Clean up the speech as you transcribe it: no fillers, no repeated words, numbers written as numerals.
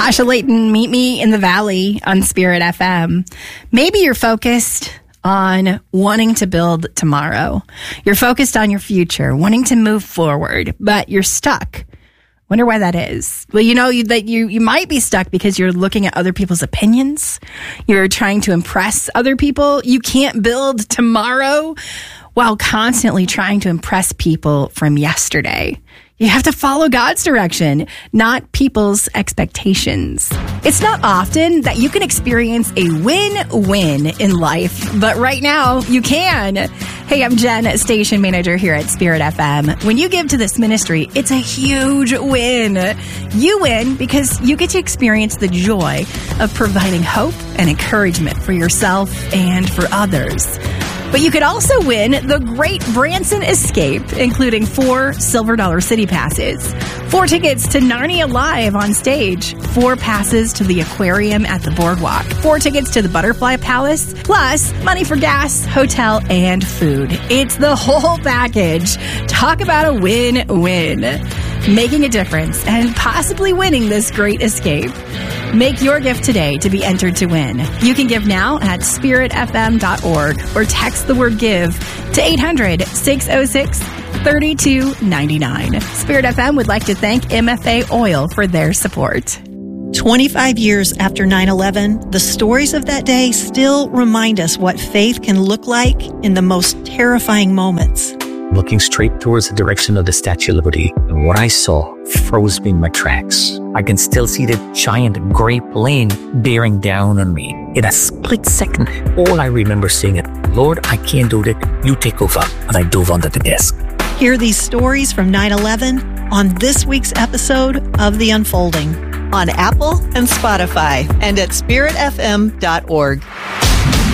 Tasha Layton, meet me in the Valley on Spirit FM. Maybe you're focused on wanting to build tomorrow. You're focused on your future, wanting to move forward, but you're stuck. Wonder why that is. Well, you know that you might be stuck because you're looking at other people's opinions. You're trying to impress other people. You can't build tomorrow while constantly trying to impress people from yesterday. You have to follow God's direction, not people's expectations. It's not often that you can experience a win-win in life, but right now you can. Hey, I'm Jen, station manager here at Spirit FM. When you give to this ministry, it's a huge win. You win because you get to experience the joy of providing hope and encouragement for yourself and for others. But you could also win the Great Branson Escape, including 4 Silver Dollar City passes, 4 tickets to Narnia Live on stage, 4 passes to the aquarium at the boardwalk, 4 tickets to the Butterfly Palace, plus money for gas, hotel, and food. It's the whole package. Talk about a win-win. Making a difference and possibly winning this great escape. Make your gift today to be entered to win. You can give now at spiritfm.org or text the word GIVE to 800-606-3299. Spirit FM would like to thank MFA Oil for their support. 25 years after 9/11, the stories of that day still remind us what faith can look like in the most terrifying moments. Looking straight towards the direction of the Statue of Liberty, and what I saw froze me in my tracks. I can still see the giant gray plane bearing down on me. In a split second, all I remember saying is, "Lord, I can't do that. You take over." And I dove onto the desk. Hear these stories from 9/11 on this week's episode of The Unfolding. On Apple and Spotify and at spiritfm.org.